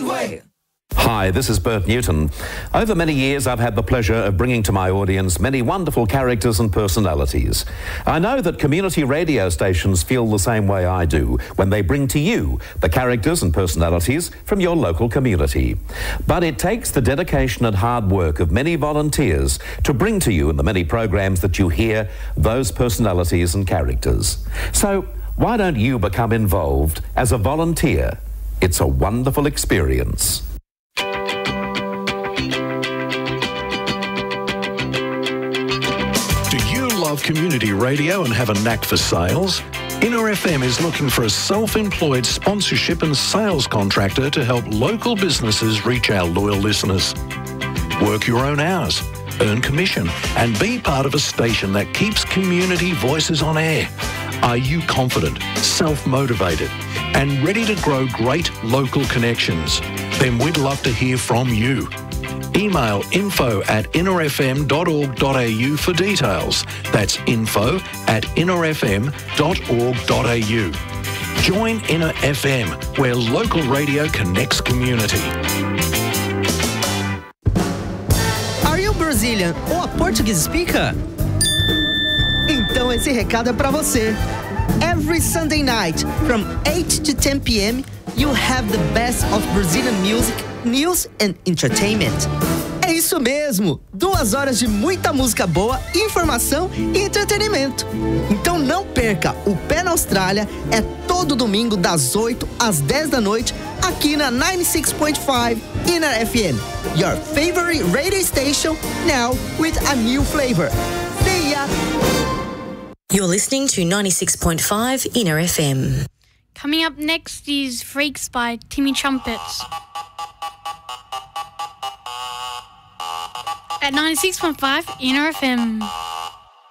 one way. Hi, this is Bert Newton. Over many years, I've had the pleasure of bringing to my audience many wonderful characters and personalities. I know that community radio stations feel the same way I do when they bring to you the characters and personalities from your local community. But it takes the dedication and hard work of many volunteers to bring to you in the many programs that you hear those personalities and characters. So why don't you become involved as a volunteer? It's a wonderful experience. Love community radio and have a knack for sales? Inner FM is looking for a self-employed sponsorship and sales contractor to help local businesses reach our loyal listeners. Work your own hours, earn commission, and be part of a station that keeps community voices on air. Are you confident, self-motivated, and ready to grow great local connections? Then we'd love to hear from you. Email info@innerfm.org.au for details. That's info@innerfm.org.au. Join Inner FM, where local radio connects community. Are you Brazilian or a Portuguese speaker? Então esse recado é pra você. Every Sunday night, from 8 to 10 p.m., you have the best of Brazilian music, news and entertainment. É isso mesmo! 2 horas de muita música boa, informação e entretenimento. Então não perca, o Pé na Austrália é todo domingo das 8 às 10 da noite aqui na 96.5 Inner FM. Your favorite radio station now with a new flavor. See ya! You're listening to 96.5 Inner FM. Coming up next is Freaks by Timmy Trumpets. At 96.5 Inner FM.